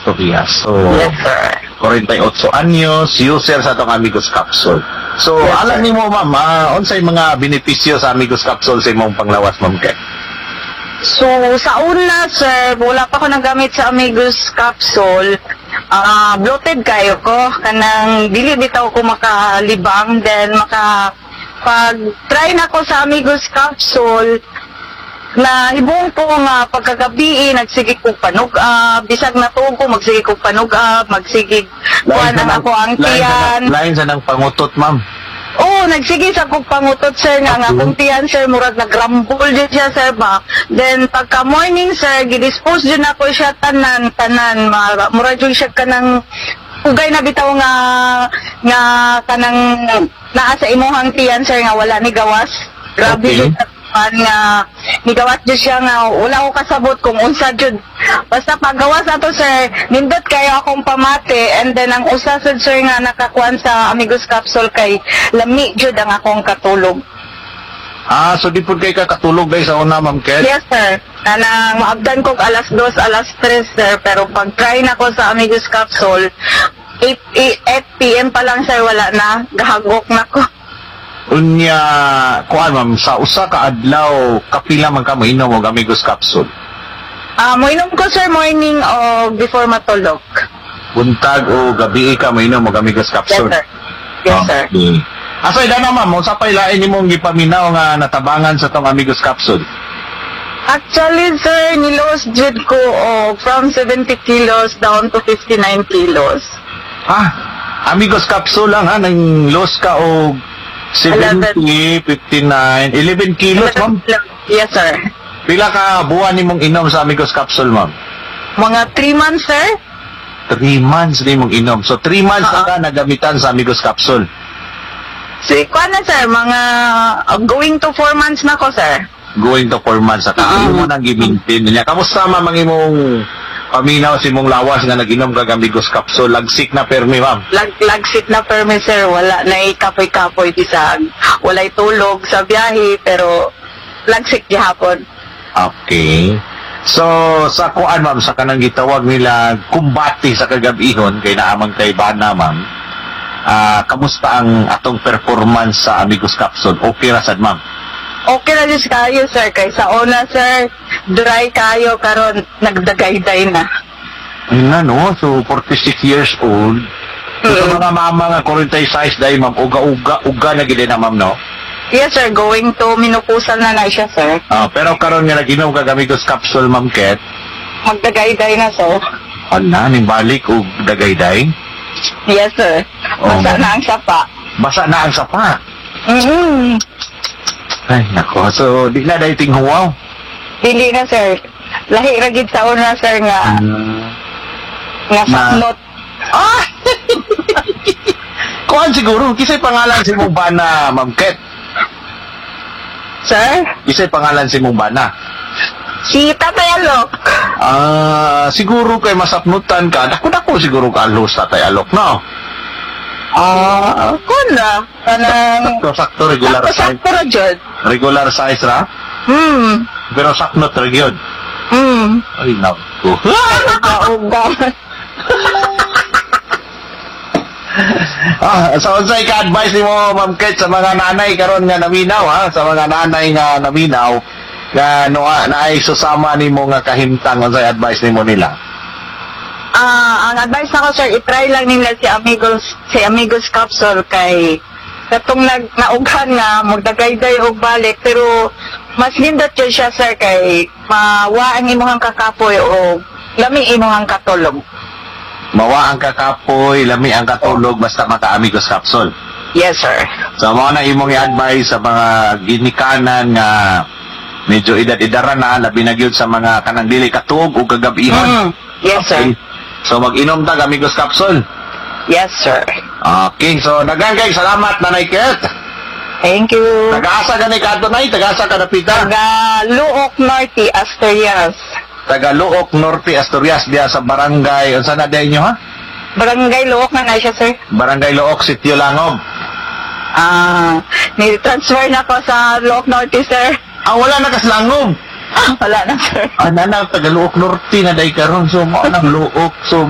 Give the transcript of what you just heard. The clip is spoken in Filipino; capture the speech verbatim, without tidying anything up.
Asturias. So, Yes, sir. forty-eight anyos, user sa itong Amigos Capsule. So, Yes, alam sir. ni mo, ma'am, ah, unsay mga benepisyo sa Amigos Capsule sa imong panglawas, ma'am Ket? So, sa una, sir, wala pa ko nagamit sa Amigos Capsule. Ah, bloated kayo ko. Kanang dili bitaw ko makalibang. Then, maka... Pag try na ko sa Amigos Capsule, na hibong ko nga pagkagabi, nagsige ko panug-up. Bisag na to ko, magsige ko panug-up. Magsige kuha na ako ang tiyan. Lain sa nang pangutot, ma'am. Oo, nagsige sa kong pangutot, sir, nga nga kung tiyan, sir, murag nagrambol din siya, sir, ba? Then, pagka morning, sir, gidispose din ako siya tanan, tanan, mara- murag din siya kanang, ugay na bitaw nga, nga kanang, naa sa imuhang tiyan, sir, nga wala ni gawas. Grabe Okay. yun, nga, ni gawas din siya nga, wala ko kasabot kung unsa jud. Basta paggawas ato, sir, nindot kayo akong pamati, and then ang usa sad, sir, nga nakakuan sa Amigos Capsule kay lami jud ang akong katulog. Ah, so di po kay kakatulog dahil sa una, ma'am Ket? Yes, sir. Kanang maabdan ko alas dos, alas tres, sir, pero pag try na ko sa Amigos Capsule, eight p m pa lang, sir, wala na, gahagok na ko. Unya, kuan ma'am, sa usa ka adlaw, kapila man ka mainom og Amigos Capsule. Ah, moinom ko, sir, morning o before matulog. Buntag o gabi ka mainom og Amigos Yes, Capsule. sir. Yes, sir. Okay. Asay na ma'am, mo sa pailain nimong gipaminaw nga natabangan sa tong Amigos Capsule. Actually, sir, nilos jud ko oh, from seventy kilos down to fifty-nine kilos. Ah, Amigos Capsule lang ha, nang loss ka og seventy, fifty-nine, eleven kilos, ma'am. Yes, sir. Pila ka buwan nimong inom sa Amigos Capsule, ma'am? Mga three months, sir? Three months nimong inom. So, three months na Oo. ka nagamitan sa Amigos Capsule. Si, kuha na, sir, mga uh, going to four months na ko, sir. Going to four months na ka. Oo. Ano mo nang gimintin niya? Kamusta ma'am ang imong paminaw si mong lawas nga nag-inom kag Amigos Capsule? Lagsik na permi, ma'am. Lag, lagsit na permi, sir. Wala na ikapoy-kapoy bisag. Walay tulog sa biyahe, pero lagsik gihapon. Okay. So, sa kuan, ma'am, sa kanang gitawag nila kumbati sa kagabihon, kay naamang kay Bana, ma'am, ah kamusta ang atong performance sa Amigos Capsule? Okay ra sad, ma'am? Okay na diyos kayo, sir. Kaysa una, sir, dry kayo, karon nagdagayday na. Ayun na, no? So, forty-six years old. So, sa Mm. mga mama nga forty-size dahil, ma'am, uga-uga, uga na gid na, ma'am, no? Yes, sir. Going to minupusan na na siya, sir. Ah, pero karon nga nag-inom kag Amigos Capsule, ma'am Ket, Magdagayday na, sir. ana, ning balik og dagayday. Yes, sir. Oh, Basta ma'am. na ang sapa. Basa na ang sapa. Mm-hmm. Ay, nako. So, di na dahi tinghuwaw. Dili na, sir. Lahi ragid sa una, sir, nga, nga Na- saknot. Ah! Kuan siguro, kisay pangalan si mong bana, Ma'am Ket? Sir? Kisay pangalan si mong bana? Si Tatay Alok. Ah, siguro kay masapnutan ka. Dako-dako siguro ka alos tatay alok, no? Ah, kun na. Kanang... Sakto, regular size. Sakto ra dyan. Regular size ra? Hmm. Pero saknot ra gyud. Hmm. Ay, naku. Uga-uga. Ah, so unsay ka advice nimo, Ma'am Ket, sa mga nanay karon nga naminaw, ha? Sa mga nanay nga naminaw, nga no, naay susama nimo nga kahimtang, unsay advice nimo nila? Ah, ang advice nako, sir, i-try lang nila si Amigos, si Amigos Capsule kay katong nag naughan nga magdagayday og balik, pero mas nindot yun siya, sir, kay mawa ang imuhang kakapoy o lami imuhang katulog. Mawa ang kakapoy, lami ang katulog, basta maka-Amigos Capsule. Yes, sir. So, mo na imong i-advise sa mga ginikanan nga medyo edad-edara na, labi na gyud sa mga kanang dili katuog o kagabihon. Mm. Yes, sir. Okay. So, mag-inom tag Amigos Capsule. Yes, sir. Okay, so nagangkay, salamat, Nanay Ket. Thank you. Nag-asa ka ni Katunay, taga-asa ka napita. Taga Luok Norte, Asturias. Taga Luok Norte, Asturias, diya sa barangay, unsa na diya inyo, ha? Barangay Luok na na siya, sir. Barangay Luok, Sitio Langob. Ah, ni-transfer na ko sa Luok Norte, sir. Ah, wala na kas Langob. Wala na, sir. Ah, nana, taga Luok Norte na dahi karon, so mo nang Luok, so